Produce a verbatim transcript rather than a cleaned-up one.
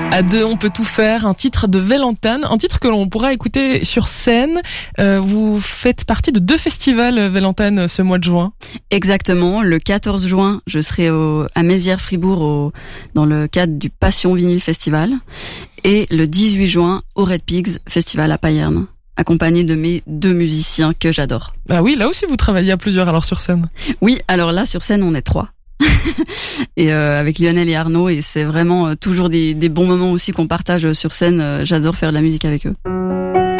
À deux, on peut tout faire. Un titre de Velantane, un titre que l'on pourra écouter sur scène. Euh, vous faites partie de deux festivals, Velantane, ce mois de juin. Exactement. Le quatorze juin, je serai au, à Mézières-Fribourg au, dans le cadre du Passion Vinyl Festival. Et le dix-huit juin, au Red Pigs Festival à Payerne, accompagné de mes deux musiciens que j'adore. Ah oui, là aussi vous travaillez à plusieurs alors sur scène. Oui, alors là sur scène on est trois. et euh, avec Lionel et Arnaud, et c'est vraiment euh, toujours des, des bons moments aussi qu'on partage sur scène. Euh, j'adore faire de la musique avec eux.